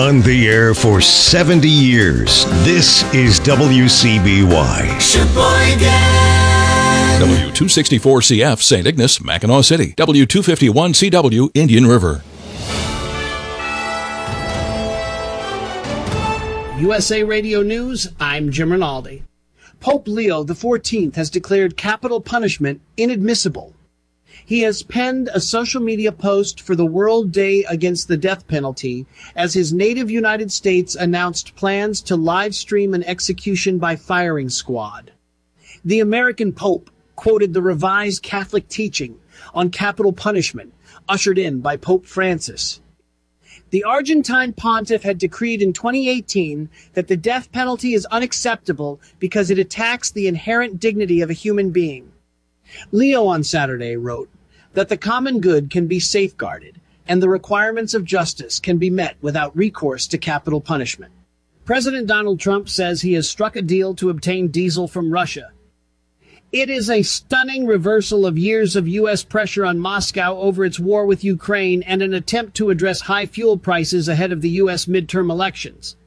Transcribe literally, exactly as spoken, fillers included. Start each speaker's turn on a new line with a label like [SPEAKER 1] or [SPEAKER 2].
[SPEAKER 1] On the air for seventy years, this is W C B Y. Sheboygan.
[SPEAKER 2] W two sixty-four C F, Saint Ignace, Mackinac City. W two fifty-one C W, Indian River.
[SPEAKER 3] U S A Radio News, I'm Jim Rinaldi. Pope Leo the fourteenth has declared capital punishment inadmissible. He has penned a social media post for the World Day Against the Death Penalty as his native United States announced plans to live stream an execution by firing squad. The American Pope quoted the revised Catholic teaching on capital punishment ushered in by Pope Francis. The Argentine pontiff had decreed in twenty eighteen that the death penalty is unacceptable because it attacks the inherent dignity of a human being. Leo on Saturday wrote that the common good can be safeguarded and the requirements of justice can be met without recourse to capital punishment. President Donald Trump says he has struck a deal to obtain diesel from Russia. It is a stunning reversal of years of U S pressure on Moscow over its war with Ukraine and an attempt to address high fuel prices ahead of the U S midterm elections.